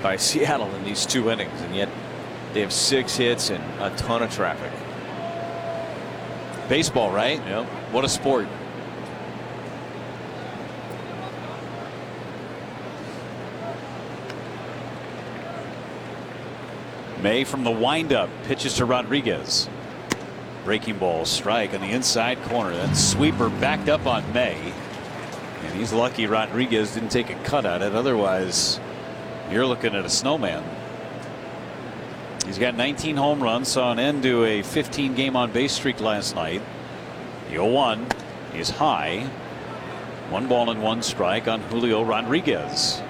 by Seattle in these 2 innings, and yet they have 6 hits and a ton of traffic. Baseball, right? Yep. What a sport. May from the windup pitches to Rodriguez. Breaking ball, strike on the inside corner. That sweeper backed up on May. And he's lucky Rodriguez didn't take a cut at it. Otherwise, you're looking at a snowman. He's got 19 home runs, saw an end to a 15 game on base streak last night. The 0-1 is high. 1 ball and 1 strike on Julio Rodriguez.